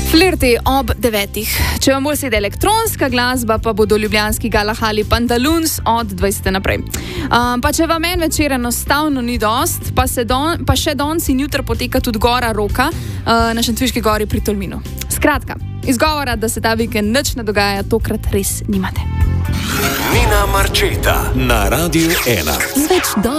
Flirti ob 9. Če vam bo sedi elektronska glasba, pa bodo ljubljanski galahali Pantaloons od 20. naprej. Pa če vam en večer enostavno ni dost, pa še danes in jutri poteka tudi Gora Roka na Šentviški gori pri Tolminu. Skratka, izgovora, da se ta vikend nič ne dogaja, tokrat res nimate. Nina Marčeta na Radiu 1.